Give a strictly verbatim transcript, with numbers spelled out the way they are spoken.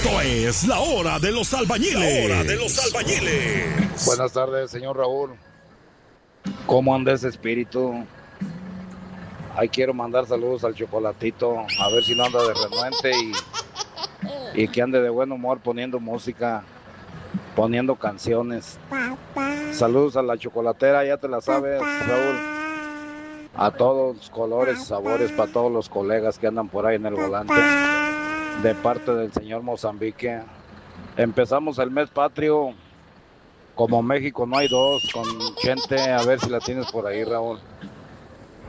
Esto es la hora de los albañiles. La hora de los albañiles. Buenas tardes, señor Raúl. ¿Cómo anda ese espíritu? Ahí quiero mandar saludos al Chocolatito, a ver si no anda de renuente y, y que ande de buen humor poniendo música, poniendo canciones. Saludos a la chocolatera, ya te la sabes, Raúl. A todos colores, sabores, para todos los colegas que andan por ahí en el volante. De parte del señor Mozambique. Empezamos el mes patrio. Como México no hay dos, con gente, a ver si la tienes por ahí, Raúl.